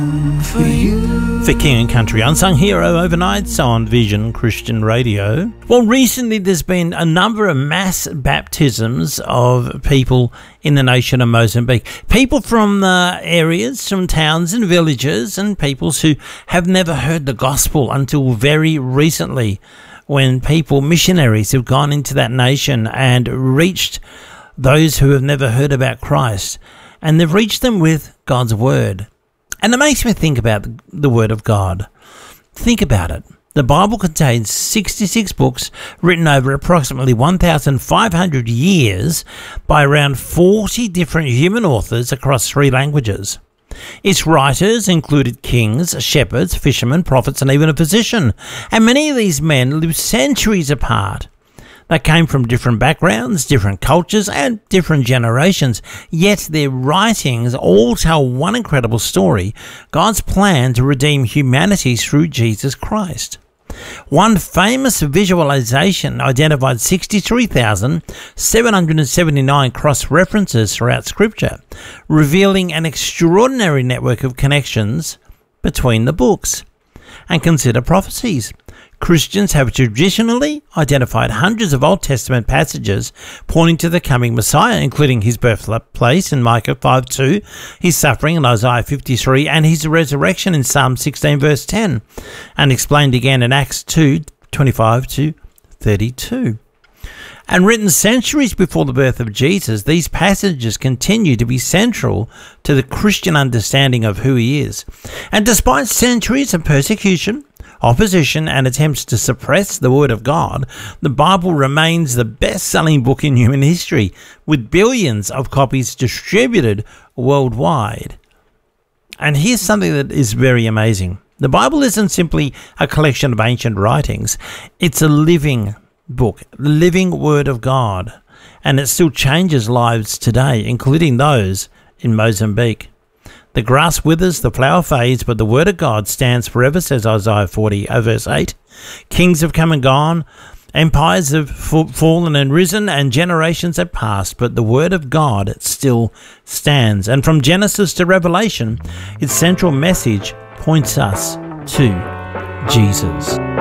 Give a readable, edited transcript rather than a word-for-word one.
For King and Country Unsung Hero overnights on Vision Christian Radio. Well, recently there's been a number of mass baptisms of people in the nation of Mozambique. People from areas, from towns and villages, and peoples who have never heard the gospel until very recently, when missionaries have gone into that nation and reached those who have never heard about Christ. And they've reached them with God's word. And it makes me think about the Word of God. Think about it. The Bible contains 66 books written over approximately 1,500 years by around 40 different human authors across 3 languages. Its writers included kings, shepherds, fishermen, prophets, and even a physician. And many of these men lived centuries apart. They came from different backgrounds, different cultures, and different generations, yet their writings all tell one incredible story: God's plan to redeem humanity through Jesus Christ. One famous visualization identified 63,779 cross-references throughout Scripture, revealing an extraordinary network of connections between the books. And consider prophecies. Christians have traditionally identified hundreds of Old Testament passages pointing to the coming Messiah, including his birthplace in Micah 5:2, his suffering in Isaiah 53, and his resurrection in Psalm 16 verse 10, and explained again in Acts 2:25-32. And written centuries before the birth of Jesus, these passages continue to be central to the Christian understanding of who he is. And despite centuries of persecution, opposition, and attempts to suppress the Word of God, the Bible remains the best-selling book in human history, with billions of copies distributed worldwide. And here's something that is very amazing. The Bible isn't simply a collection of ancient writings. It's a living book, the living Word of God, and it still changes lives today, including those in Mozambique. The grass withers, the flower fades, but the word of God stands forever, says Isaiah 40, verse 8. Kings have come and gone, empires have fallen and risen, and generations have passed, but the word of God still stands. And from Genesis to Revelation, its central message points us to Jesus.